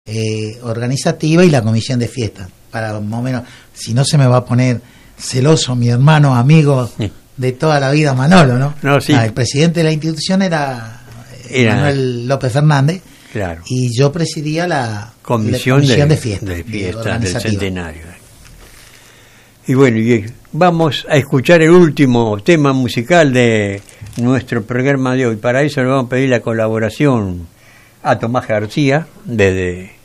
organizativa y la comisión de fiesta, para más o menos, si no se me va a poner celoso mi hermano, amigo de toda la vida, Manolo, ¿no? No, sí. El presidente de la institución era Manuel López Fernández, claro, y yo presidía la comisión de fiesta del centenario. Y bueno, vamos a escuchar el último tema musical de nuestro programa de hoy. Para eso le vamos a pedir la colaboración a Tomás García desde